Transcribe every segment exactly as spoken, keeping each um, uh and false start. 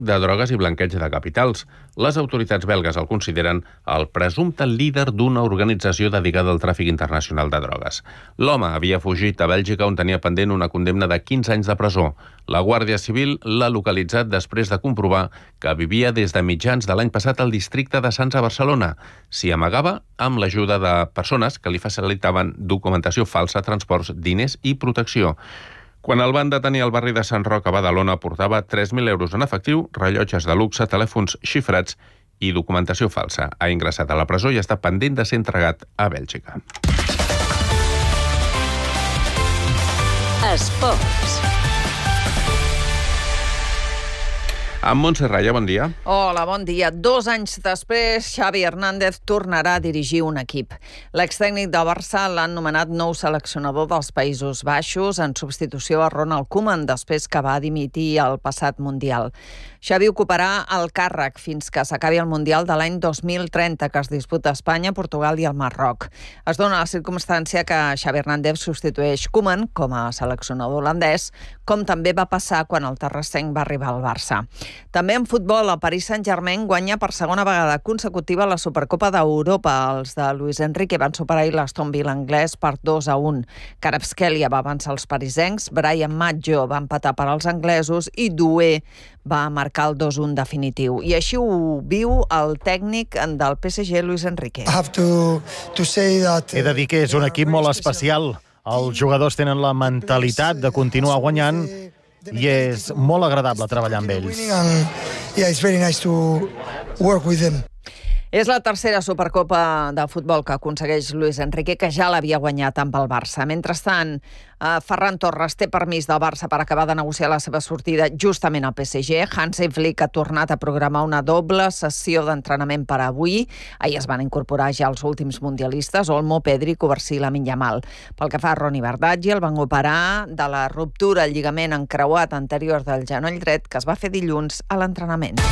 de drogues i blanqueig de capitals. Les autoritats belgues el consideren el presumpte líder d'una organització dedicada al tràfic internacional de drogues. L'home havia fugit a Bèlgica, on tenia pendent una condemna de quinze anys de presó. La Guàrdia Civil l'ha localitzat després de comprovar que vivia des de mitjans de l'any passat al districte de Sants a Barcelona. S'hi amagava amb l'ajuda de persones que li facilitaven documentació falsa, transports, diners i protecció. Quan el van detenir al barri de Sant Roc a Badalona, portava tres mil euros en efectiu, rellotges de luxe, telèfons xifrats i documentació falsa. Ha ingressat a la presó i està pendent de ser entregat a Bèlgica. Esports. Amb Montse Raya, bon dia. Hola, bon dia. Dos anys després, Xavi Hernández tornarà a dirigir un equip. L'extècnic del Barça l'ha nomenat nou seleccionador dels Països Baixos en substitució a Ronald Koeman, després que va dimitir al passat Mundial. Xavi ocuparà el càrrec fins que s'acabi el Mundial de l'any dos mil trenta, que es disputa a Espanya, Portugal i el Marroc. Es dona la circumstància que Xavi Hernández substitueix Koeman com a seleccionador holandès, com també va passar quan el terrassenc va arribar al Barça. També en futbol, el Paris Saint-Germain guanya per segona vegada consecutiva la Supercopa d'Europa. Els de Luis Enrique van superar l'Aston Villa anglès per dos a un. Kvaratskhelia va avançar els parisencs, Brian Maggio va empatar per als anglesos i Doué va marcar el dos a un definitiu. I així ho viu el tècnic del P S G, Luis Enrique. He de dir que és un equip molt especial. Els jugadors tenen la mentalitat de continuar guanyant i és molt agradable treballar amb ells. És la tercera Supercopa de futbol que aconsegueix Luis Enrique, que ja l'havia guanyat amb el Barça. Mentrestant, Ferran Torres té permís del Barça per acabar de negociar la seva sortida justament al P S G. Hansi Flick ha tornat a programar una doble sessió d'entrenament per avui. Ahir es van incorporar ja els últims mundialistes, Olmo, Pedri, Covarsí i Lamine Yamal. Pel que fa a Ronny Bardghji, el van operar de la ruptura al lligament encreuat anterior del genoll dret que es va fer dilluns a l'entrenament.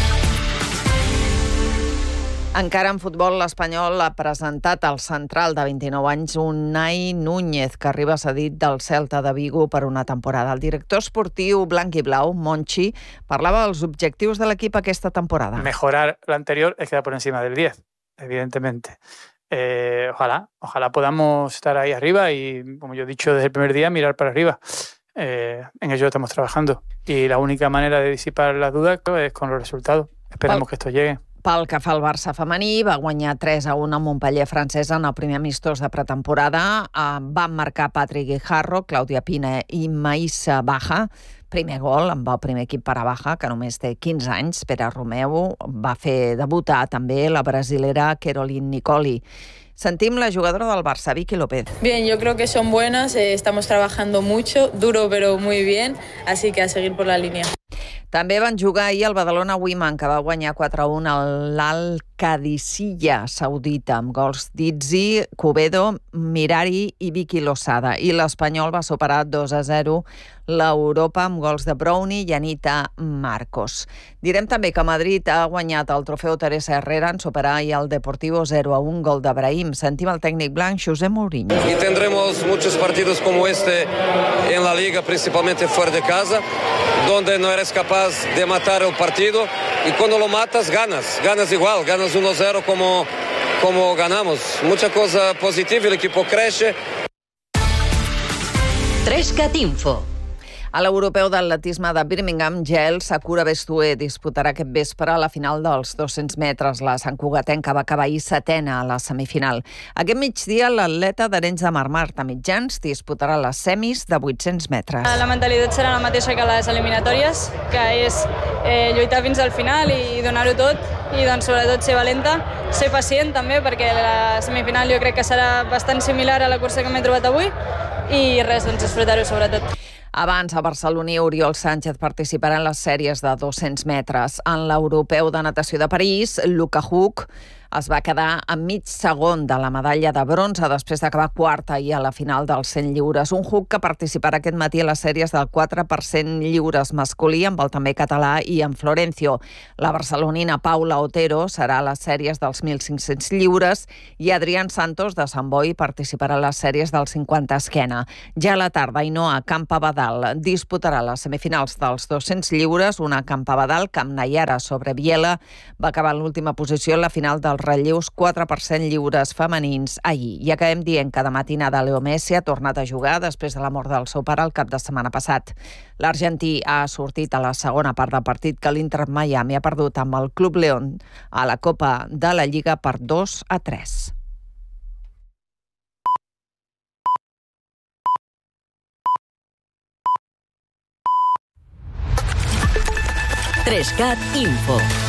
Encara en futbol, l'Espanyol ha presentat al central de vint-i-nou anys Unai Núñez, que arriba cedit del Celta de Vigo per una temporada. El director esportiu blanc i blau, Monchi, parlava dels objectius de l'equip aquesta temporada. Mejorar l'anterior es quedar por encima del diez, evidentemente. Eh, ojalá, ojalá podamos estar ahí arriba y, como yo he dicho desde el primer día, mirar para arriba. Eh, en ello estamos trabajando. Y la única manera de disipar las dudas es con los resultados. Esperemos que esto llegue. Pel que fa al Barça femení, va guanyar tres a un a Montpellier francesa en el primer amistós de pretemporada. Van marcar Patrick Guijarro, Clàudia Pina i Maïssa Baja. Primer gol amb el primer equip per a Baja, que només té quinze anys. Pere Romeu va fer debutar també la brasilera Caroline Nicoli. Sentim la jugadora del Barça, Vicky López. Bien, yo creo que son buenas, eh, estamos trabajando mucho, duro pero muy bien, así que a seguir por la línea. També van jugar ahir el Badalona Women, que va guanyar quatre a un al l'Al-Qadisiyah saudita, amb gols d'Itzi, Cubedo, Mirari i Vicky Losada. I l'Espanyol va superar dos a zero l'Europa amb gols de Brownie i Anita Marcos. Direm també que Madrid ha guanyat el trofeu Teresa Herrera en superar ahir el Deportivo zero a un, gol de Brahim. Sentim el tècnic blanc, José Mourinho. Y tendremos muchos partidos como este en la Liga, principalmente fuera de casa, donde no eres capaz de matar el partido y cuando lo matas ganas, ganas igual, ganas uno a cero como, como ganamos. Mucha cosa positiva, el equipo crece. Trescat Info. A l'europeu d'atletisme de Birmingham, Jael Sakura Bestué disputarà aquest vespre la final dels dos-cents metres. La santcugatenca va acabar ahir setena a la semifinal. Aquest migdia, l'atleta d'Arenys de Mar, Marta Mitjans, disputarà les semis de vuit-cents metres. La mentalitat serà la mateixa que les eliminatòries, que és eh, lluitar fins al final i donar-ho tot, i doncs sobretot ser valenta, ser pacient també, perquè la semifinal jo crec que serà bastant similar a la cursa que m'he trobat avui, i res, doncs disfrutar-ho sobretot. Abans, a barceloní, Oriol Sánchez participarà en les sèries de dos-cents metres. En l'europeu de natació de París, Luka Huk es va quedar a mig segon de la medalla de bronze després d'acabar quarta i a la final dels cent lliures. Un Hug que participarà aquest matí a les sèries del quatre per cent lliures masculí amb el també català i en Florencio. La barcelonina Paula Otero serà a les sèries dels mil cinc-cents lliures i Adrián Santos de Sant Boi participarà a les sèries del cinquanta esquena. Ja a la tarda, Ainhoa Campabadal disputarà les semifinals dels dos-cents lliures, una Campabadal que amb Nayara sobre Biela va acabar en l'última posició en la final dels relleus quatre per cent lliures femenins ahir. I acabem dient que de matinada Leo Messi ha tornat a jugar després de la mort del seu pare el cap de setmana passat. L'argentí ha sortit a la segona part del partit que l'Inter Miami ha perdut amb el Club León a la Copa de la Lliga per dos a tres. tres cat Info.